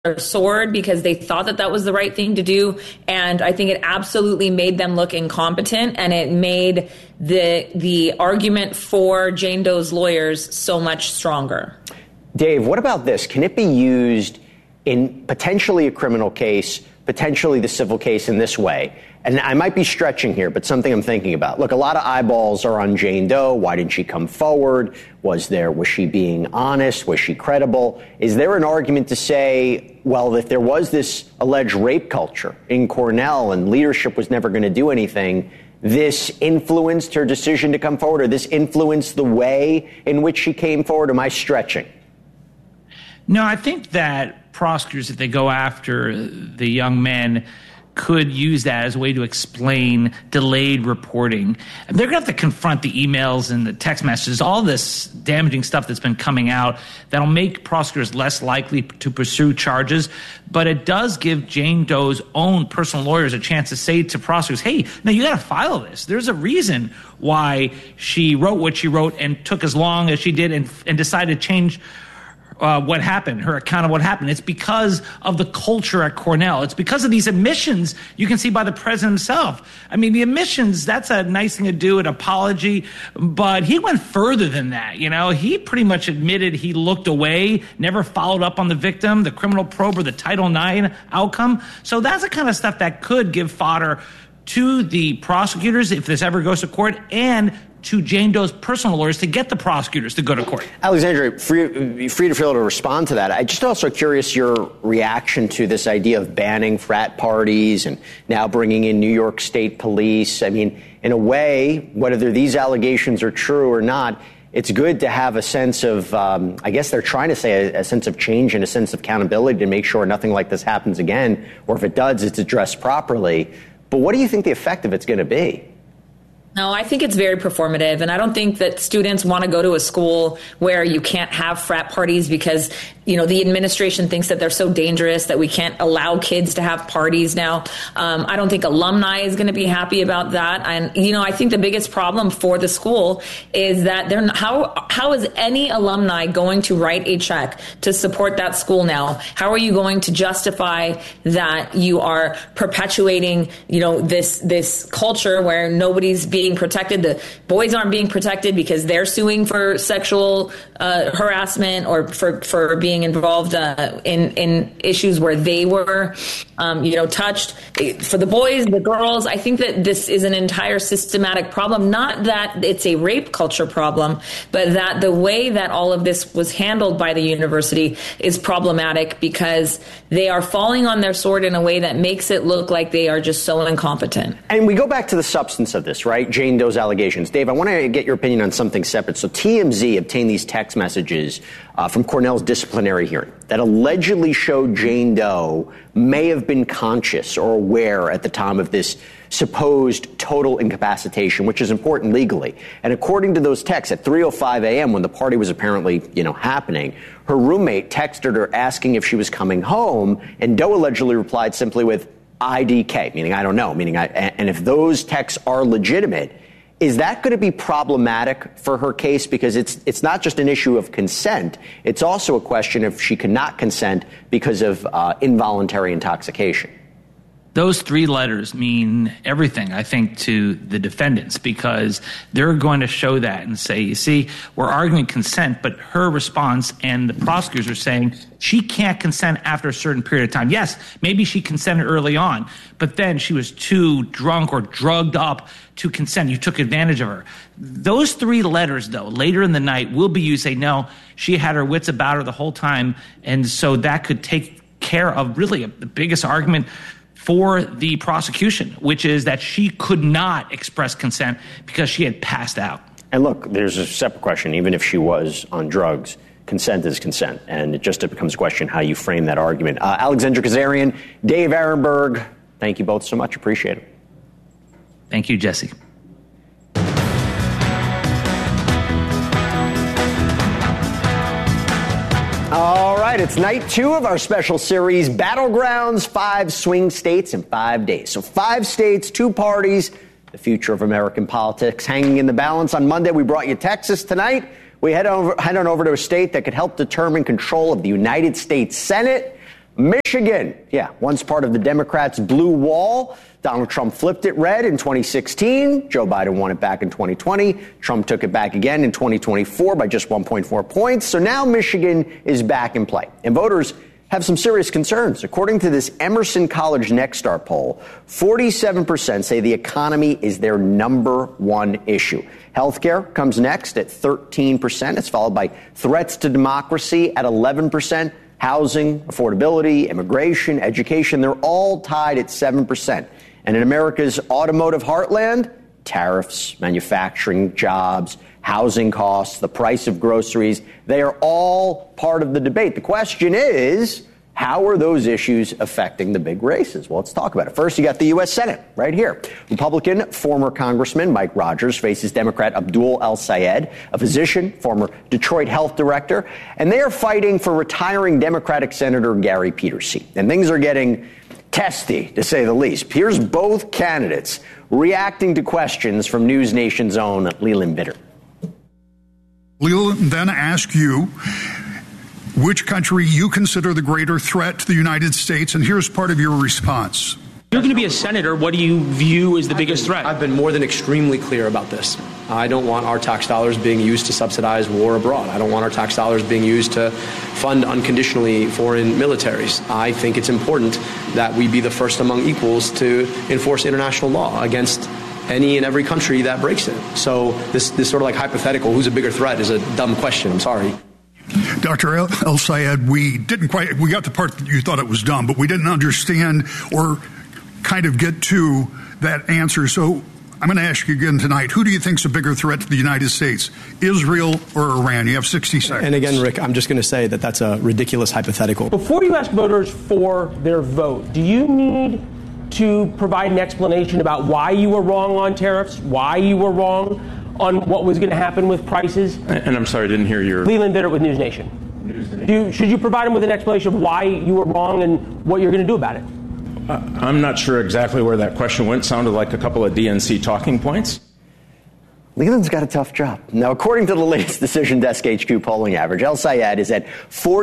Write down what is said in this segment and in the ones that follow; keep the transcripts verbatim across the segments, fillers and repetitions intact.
sword because they thought that that was the right thing to do. And I think it absolutely made them look incompetent, and it made the the argument for Jane Doe's lawyers so much stronger. Dave, what about this? Can it be used in potentially a criminal case, potentially the civil case in this way? And I might be stretching here, but something I'm thinking about. Look, a lot of eyeballs are on Jane Doe. Why didn't she come forward? Was there, was she being honest? Was she credible? Is there an argument to say, well, if there was this alleged rape culture in Cornell and leadership was never going to do anything, this influenced her decision to come forward, or this influenced the way in which she came forward? Am I stretching? No, I think that prosecutors, if they go after the young men, could use that as a way to explain delayed reporting. And they're going to have to confront the emails and the text messages, all this damaging stuff that's been coming out that'll make prosecutors less likely to pursue charges. But it does give Jane Doe's own personal lawyers a chance to say to prosecutors, hey, no, you got to file this. There's a reason why she wrote what she wrote and took as long as she did and, and decided to change Uh, what happened, her account of what happened. It's because of the culture at Cornell. It's because of these admissions you can see by the president himself. I mean, the admissions, that's a nice thing to do, an apology, but he went further than that. You know, he pretty much admitted he looked away, never followed up on the victim, the criminal probe, or the Title nine outcome. So that's the kind of stuff that could give fodder to the prosecutors if this ever goes to court, and to Jane Doe's personal lawyers to get the prosecutors to go to court. Alexandria, free, free to feel to respond to that. I'm just also curious your reaction to this idea of banning frat parties and now bringing in New York State police. I mean, in a way, whether these allegations are true or not, it's good to have a sense of, um, I guess they're trying to say a, a sense of change and a sense of accountability to make sure nothing like this happens again, or if it does, it's addressed properly. But what do you think the effect of it's going to be? No, I think it's very performative, and I don't think that students want to go to a school where you can't have frat parties because, you know, the administration thinks that they're so dangerous that we can't allow kids to have parties now. Um, I don't think alumni is going to be happy about that. And, you know, I think the biggest problem for the school is that they're not, how how is any alumni going to write a check to support that school now? How are you going to justify that you are perpetuating, you know, this this culture where nobody's being being protected? The boys aren't being protected because they're suing for sexual uh, harassment or for, for being involved uh, in, in issues where they were, um, you know, touched. For the boys, the girls, I think that this is an entire systematic problem. Not that it's a rape culture problem, but that the way that all of this was handled by the university is problematic because they are falling on their sword in a way that makes it look like they are just so incompetent. And we go back to the substance of this, right? Jane Doe's allegations. Dave, I want to get your opinion on something separate. So T M Z obtained these text messages uh, from Cornell's disciplinary hearing that allegedly showed Jane Doe may have been conscious or aware at the time of this supposed total incapacitation, which is important legally. And according to those texts, at three oh five a.m., when the party was apparently, you know, happening, her roommate texted her asking if she was coming home, and Doe allegedly replied simply with I D K, meaning I don't know, meaning I, and if those texts are legitimate, is that going to be problematic for her case? Because it's it's not just an issue of consent. It's also a question if she cannot consent because of uh, involuntary intoxication. Those three letters mean everything, I think, to the defendants, because they're going to show that and say, you see, we're arguing consent, but her response and the prosecutors are saying she can't consent after a certain period of time. Yes, maybe she consented early on, but then she was too drunk or drugged up to consent. You took advantage of her. Those three letters, though, later in the night will be used to say, no, she had her wits about her the whole time, and so that could take care of really a, the biggest argument for the prosecution, which is that she could not express consent because she had passed out. And look, there's a separate question. Even if she was on drugs, consent is consent. And it just becomes a question how you frame that argument. Uh, Alexandra Kazarian, Dave Aronberg, thank you both so much. Appreciate it. Thank you, Jesse. All right, it's night two of our special series, Battlegrounds, five swing states in five days. So five states, two parties, the future of American politics hanging in the balance. On Monday, we brought you Texas. Tonight, we head over, head on over to a state that could help determine control of the United States Senate. Michigan, yeah, once part of the Democrats' blue wall. Donald Trump flipped it red in twenty sixteen. Joe Biden won it back in twenty twenty. Trump took it back again in twenty twenty-four by just one point four points. So now Michigan is back in play. And voters have some serious concerns. According to this Emerson College Nexstar poll, forty-seven percent say the economy is their number one issue. Healthcare comes next at thirteen percent. It's followed by threats to democracy at eleven percent. Housing, affordability, immigration, education, they're all tied at seven percent. And in America's automotive heartland, tariffs, manufacturing jobs, housing costs, the price of groceries, they are all part of the debate. The question is, how are those issues affecting the big races? Well, let's talk about it. First, you got the U S Senate right here. Republican former Congressman Mike Rogers faces Democrat Abdul El-Sayed, a physician, former Detroit health director, and they are fighting for retiring Democratic Senator Gary Peterson. And things are getting testy, to say the least. Here's both candidates reacting to questions from News Nation's own Leland Bitter. Leland then ask you which country you consider the greater threat to the United States, and here's part of your response. You're going to be a senator. What do you view as the biggest threat? I've been more than extremely clear about this. I don't want our tax dollars being used to subsidize war abroad. I don't want our tax dollars being used to fund unconditionally foreign militaries. I think it's important that we be the first among equals to enforce international law against any and every country that breaks it. So this, this sort of like hypothetical, who's a bigger threat, is a dumb question. I'm sorry. Doctor El-Sayed, we didn't quite, we got the part that you thought it was dumb, but we didn't understand or kind of get to that answer. So I'm going to ask you again tonight, who do you think is a bigger threat to the United States, Israel or Iran? You have sixty seconds. And again, Rick, I'm just going to say that that's a ridiculous hypothetical. Before you ask voters for their vote, do you need to provide an explanation about why you were wrong on tariffs, why you were wrong on what was going to happen with prices? And I'm sorry, I didn't hear your... Leland Bitter with News Nation. News Nation. Do you, should you provide him with an explanation of why you were wrong and what you're going to do about it? Uh, I'm not sure exactly where that question went. Sounded like a couple of D N C talking points. Leland's got a tough job. Now, according to the latest Decision Desk H Q polling average, El-Sayed is at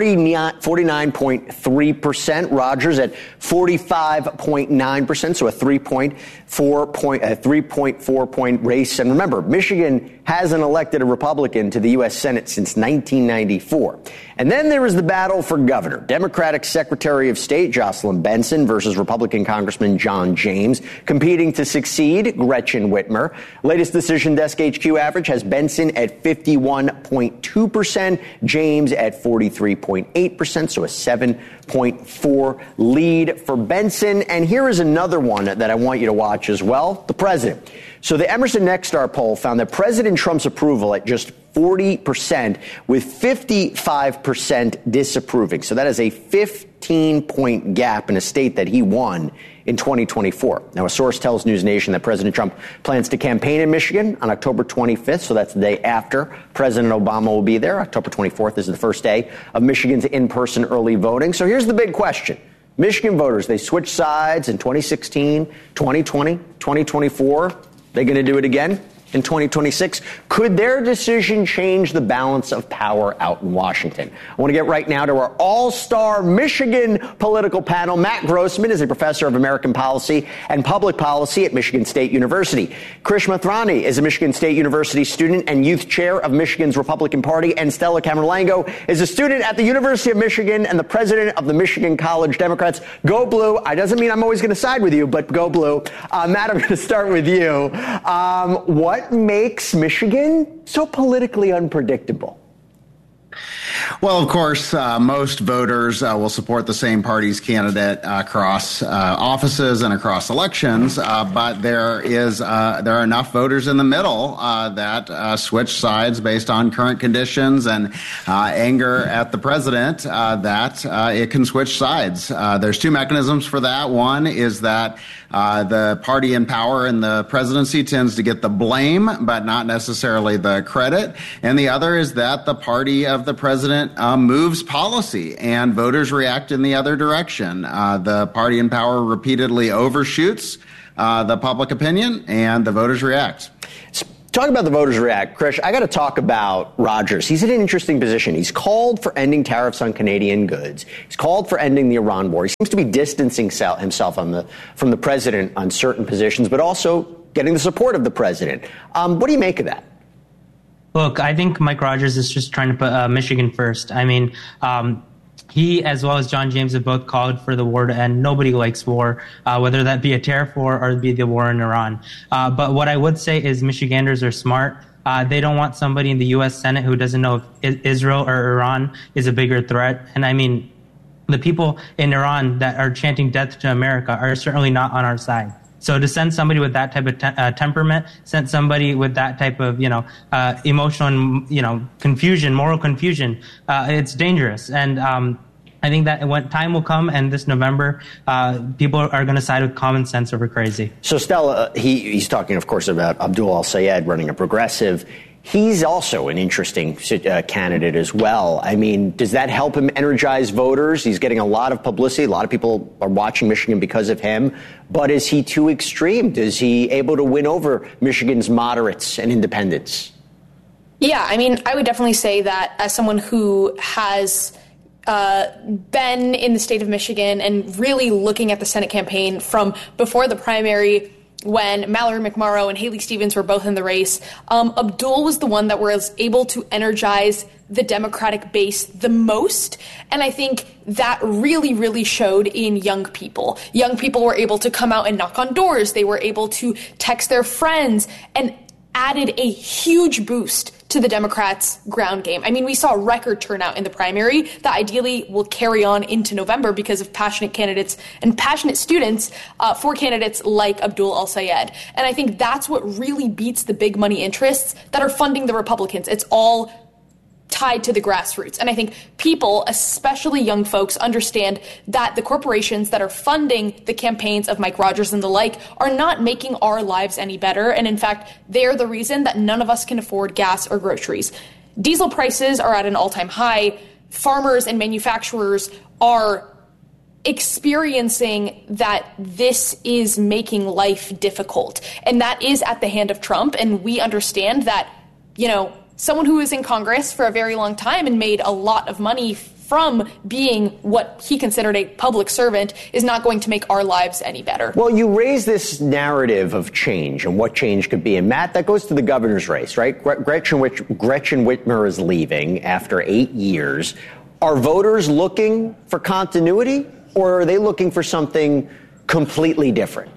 forty-nine point three percent, Rogers at forty-five point nine percent, so a three point four point, a three point four point race. And remember, Michigan hasn't elected a Republican to the U S Senate since nineteen ninety-four. And then there is the battle for governor. Democratic Secretary of State Jocelyn Benson versus Republican Congressman John James. Competing to succeed, Gretchen Whitmer. Latest Decision Desk H Q average has Benson at fifty-one point two percent, James at forty-three point eight percent, so a seven point four lead for Benson. And here is another one that I want you to watch as well, the president. So the Emerson Nexstar poll found that President Trump's approval at just forty percent with fifty-five percent disapproving. So that is a fifteen point gap in a state that he won in twenty twenty-four. Now, a source tells News Nation that President Trump plans to campaign in Michigan on October twenty-fifth, so that's the day after President Obama will be there. October twenty-fourth is the first day of Michigan's in-person early voting. So here's the big question. Michigan voters, they switched sides in twenty sixteen, twenty twenty, twenty twenty-four. They going to do it again in twenty twenty-six? Could their decision change the balance of power out in Washington? I want to get right now to our all-star Michigan political panel. Matt Grossman is a professor of American policy and public policy at Michigan State University. Krish Mathrani is a Michigan State University student and youth chair of Michigan's Republican Party. And Stella Camerlengo is a student at the University of Michigan and the president of the Michigan College Democrats. Go Blue. I doesn't mean I'm always going to side with you, but go Blue. Uh, Matt, I'm going to start with you. Um, what What makes Michigan so politically unpredictable? Well, of course, uh, most voters uh, will support the same party's candidate uh, across uh, offices and across elections, uh, but there is uh, there are enough voters in the middle uh, that uh, switch sides based on current conditions and uh, anger at the president uh, that uh, it can switch sides. Uh, there's two mechanisms for that. One is that Uh, the party in power in the presidency tends to get the blame, but not necessarily the credit. And the other is that the party of the president uh, moves policy and voters react in the other direction. Uh, the party in power repeatedly overshoots uh, the public opinion and the voters react. Talk about the voters react. Krish, I got to talk about Rogers. He's in an interesting position. He's called for ending tariffs on Canadian goods. He's called for ending the Iran war. He seems to be distancing himself on the, from the president on certain positions, but also getting the support of the president. Um, what do you make of that? Look, I think Mike Rogers is just trying to put uh, Michigan first. I mean, um, he, as well as John James, have both called for the war to end. Nobody likes war, uh, whether that be a tariff war or be the war in Iran. Uh, but what I would say is Michiganders are smart. Uh, they don't want somebody in the U S Senate who doesn't know if Israel or Iran is a bigger threat. And I mean, the people in Iran that are chanting death to America are certainly not on our side. So to send somebody with that type of te- uh, temperament, send somebody with that type of, you know, uh, emotional and, you know, confusion, moral confusion, uh, it's dangerous. And um, I think that when time will come, and this November, uh, people are going to side with common sense over crazy. So, Stella, he, he's talking, of course, about Abdul al-Sayed running a progressive. He's also an interesting uh, candidate as well. I mean, does that help him energize voters? He's getting a lot of publicity. A lot of people are watching Michigan because of him. But is he too extreme? Is he able to win over Michigan's moderates and independents? Yeah, I mean, I would definitely say that as someone who has uh, been in the state of Michigan and really looking at the Senate campaign from before the primary, when Mallory McMorrow and Haley Stevens were both in the race, um, Abdul was the one that was able to energize the Democratic base the most. And I think that really, really showed in young people. Young people were able to come out and knock on doors. They were able to text their friends and added a huge boost to the Democrats' ground game. I mean, we saw record turnout in the primary that ideally will carry on into November because of passionate candidates and passionate students uh, for candidates like Abdul al-Sayed. And I think that's what really beats the big money interests that are funding the Republicans. It's all tied to the grassroots. And I think people, especially young folks, understand that the corporations that are funding the campaigns of Mike Rogers and the like are not making our lives any better. And in fact, they're the reason that none of us can afford gas or groceries. Diesel prices are at an all-time high. Farmers and manufacturers are experiencing that this is making life difficult. And that is at the hand of Trump. And we understand that, you know, someone who was in Congress for a very long time and made a lot of money from being what he considered a public servant is not going to make our lives any better. Well, you raise this narrative of change and what change could be. And Matt, that goes to the governor's race, right? Gretchen, Gretchen Whitmer is leaving after eight years. Are voters looking for continuity, or are they looking for something completely different?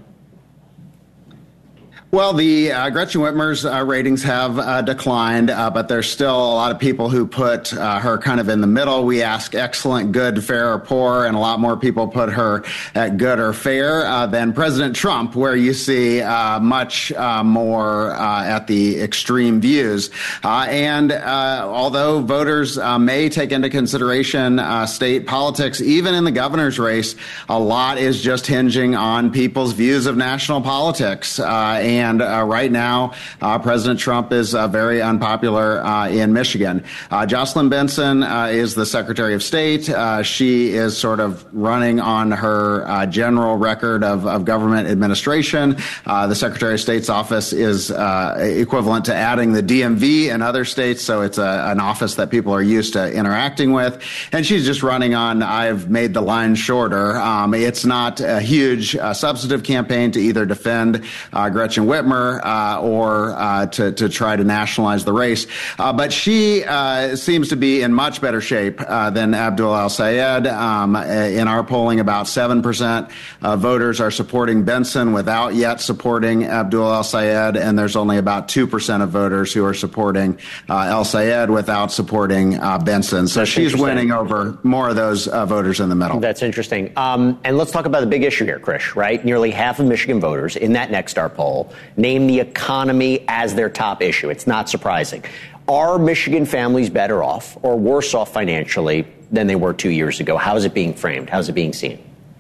Well, the uh, Gretchen Whitmer's uh, ratings have uh, declined, uh, but there's still a lot of people who put uh, her kind of in the middle. We ask excellent, good, fair, or poor, and a lot more people put her at good or fair uh, than President Trump, where you see uh, much uh, more uh, at the extreme views. Uh, and uh, although voters uh, may take into consideration uh, state politics, even in the governor's race, a lot is just hinging on people's views of national politics. Uh, and And uh, right now, uh, President Trump is uh, very unpopular uh, in Michigan. Uh, Jocelyn Benson uh, is the Secretary of State. Uh, she is sort of running on her uh, general record of, of government administration. Uh, the Secretary of State's office is uh, equivalent to adding the D M V in other states, so it's a, an office that people are used to interacting with. And she's just running on, I've made the line shorter. Um, it's not a huge uh, substantive campaign to either defend uh, Gretchen Whitmer uh, or uh, to, to try to nationalize the race. Uh, but she uh, seems to be in much better shape uh, than Abdul al-Sayed. Um, in our polling, about seven percent of voters are supporting Benson without yet supporting Abdul al-Sayed, and there's only about two percent of voters who are supporting uh, al-Sayed without supporting uh, Benson. So That's she's winning over more of those uh, voters in the middle. That's interesting. Um, and let's talk about the big issue here, Krish, right? Nearly half of Michigan voters in that Nexstar poll name the economy as their top issue. It's not surprising. Are Michigan families better off or worse off financially than they were two years ago? How is it being framed? How is it being seen?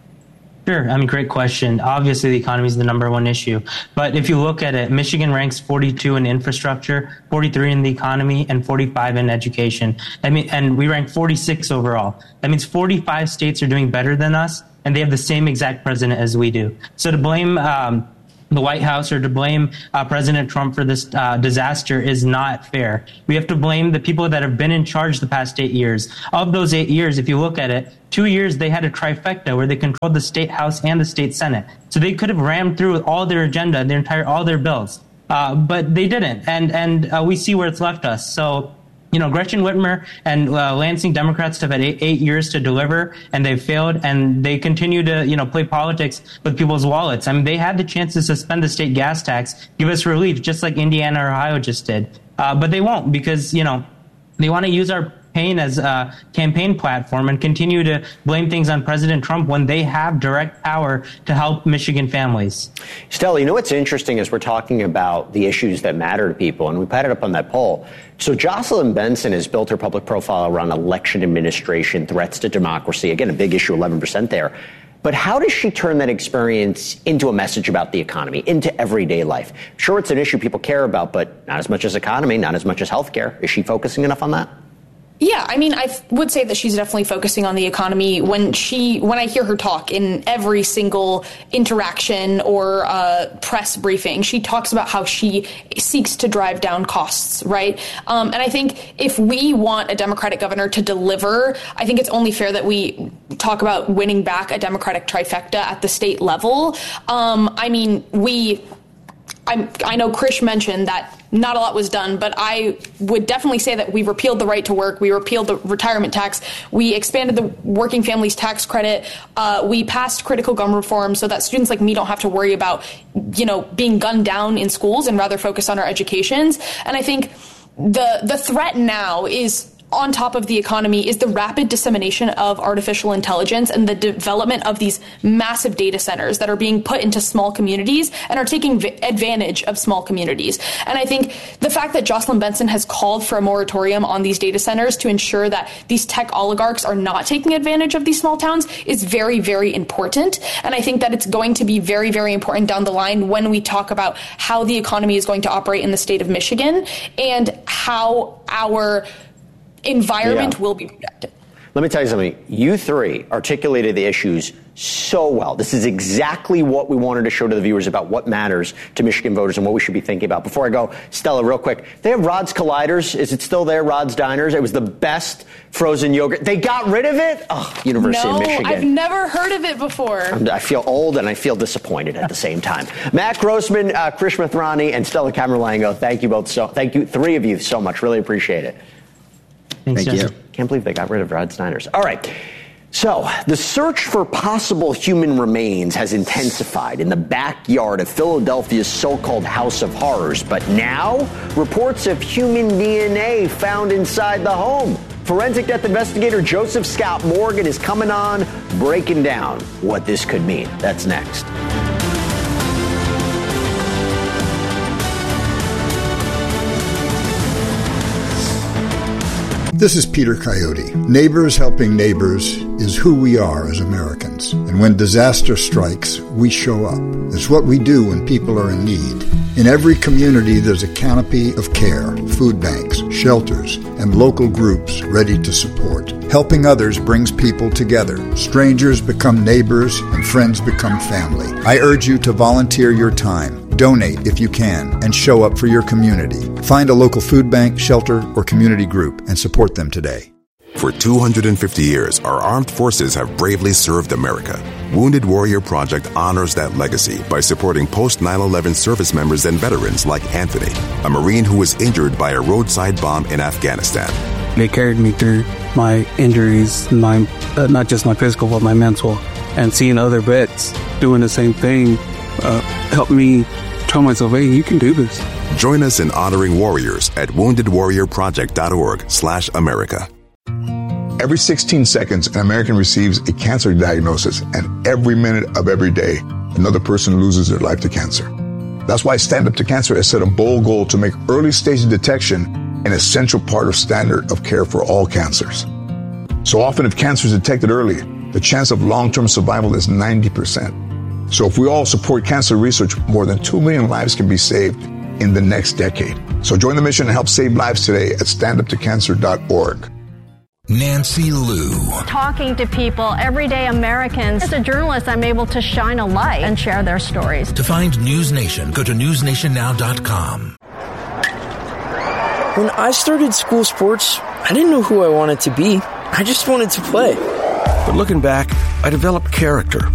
Sure. I mean, great question. Obviously, the economy is the number one issue. But if you look at it, Michigan ranks forty-two in infrastructure, forty-three in the economy, and forty-five in education. I mean, and we rank forty-six overall. That means forty-five states are doing better than us, and they have the same exact president as we do. So to blame um, the White House or to blame uh, President Trump for this uh, disaster is not fair. We have to blame the people that have been in charge the past eight years. Of those eight years, if you look at it, two years they had a trifecta where they controlled the state House and the state Senate. So they could have rammed through all their agenda, their entire, all their bills. Uh, but they didn't. And, and uh, we see where it's left us. So, you know, Gretchen Whitmer and uh, Lansing Democrats have had eight, eight years to deliver, and they've failed, and they continue to, you know, play politics with people's wallets. I mean, they had the chance to suspend the state gas tax, give us relief, just like Indiana or Ohio just did. Uh, but they won't because, you know, they want to use our pain as a campaign platform and continue to blame things on President Trump when they have direct power to help Michigan families. Stella, you know what's interesting is we're talking about the issues that matter to people, and we put it up on that poll. So Jocelyn Benson has built her public profile around election administration, threats to democracy. Again, a big issue, eleven percent there. But how does she turn that experience into a message about the economy, into everyday life? Sure, it's an issue people care about, but not as much as economy, not as much as healthcare. Is she focusing enough on that? Yeah, I mean, I f- would say that she's definitely focusing on the economy. When she, when I hear her talk in every single interaction or uh, press briefing, she talks about how she seeks to drive down costs, right? Um, and I think if we want a Democratic governor to deliver, I think it's only fair that we talk about winning back a Democratic trifecta at the state level. Um, I mean, we... I'm, I know Krish mentioned that not a lot was done, but I would definitely say that we repealed the right to work. We repealed the retirement tax. We expanded the working families tax credit. Uh, we passed critical gun reform so that students like me don't have to worry about, you know, being gunned down in schools and rather focus on our educations. And I think the the threat now is, on top of the economy, is the rapid dissemination of artificial intelligence and the development of these massive data centers that are being put into small communities and are taking v- advantage of small communities. And I think the fact that Jocelyn Benson has called for a moratorium on these data centers to ensure that these tech oligarchs are not taking advantage of these small towns is very, very important. And I think that it's going to be very, very important down the line when we talk about how the economy is going to operate in the state of Michigan and how our environment yeah. will be protected. Let me tell you something. You three articulated the issues so well. This is exactly what we wanted to show to the viewers about what matters to Michigan voters and what we should be thinking about. Before I go, Stella, real quick, they have Rod's Colliders. Is it still there, Rod's Diners? It was the best frozen yogurt. They got rid of it? Oh, University no, of Michigan. I've never heard of it before. I'm, I feel old and I feel disappointed at the same time. Matt Grossman, uh, Krish Mathrani, and Stella Camerlango, thank you both so, thank you, three of you so much. Really appreciate it. Thanks, Thank Jesse. you. Can't believe they got rid of Rod's Diners. All right. So the search for possible human remains has intensified in the backyard of Philadelphia's so-called House of Horrors. But now reports of human D N A found inside the home. Forensic death investigator Joseph Scott Morgan is coming on, breaking down what this could mean. That's next. This is Peter Coyote. Neighbors helping neighbors is who we are as Americans. And when disaster strikes, we show up. It's what we do when people are in need. In every community, there's a canopy of care, food banks, shelters, and local groups ready to support. Helping others brings people together. Strangers become neighbors, and friends become family. I urge you to volunteer your time. Donate if you can, and show up for your community. Find a local food bank, shelter, or community group and support them today. For two hundred fifty years, our armed forces have bravely served America. Wounded Warrior Project honors that legacy by supporting post nine eleven service members and veterans like Anthony, a Marine who was injured by a roadside bomb in Afghanistan. They carried me through my injuries, my uh, not just my physical, but my mental. And seeing other vets doing the same thing uh, helped me tell myself, hey, you can do this. Join us in honoring warriors at wounded warrior project dot org slash America. Every sixteen seconds, an American receives a cancer diagnosis, and every minute of every day, another person loses their life to cancer. That's why Stand Up to Cancer has set a bold goal to make early stage detection an essential part of standard of care for all cancers. So often, if cancer is detected early, the chance of long-term survival is ninety percent. So if we all support cancer research, more than two million lives can be saved in the next decade. So join the mission and help save lives today at stand up to cancer dot org. Nancy Liu. Talking to people, everyday Americans. As a journalist, I'm able to shine a light and share their stories. To find News Nation, go to news nation now dot com. When I started school sports, I didn't know who I wanted to be. I just wanted to play. But looking back, I developed character,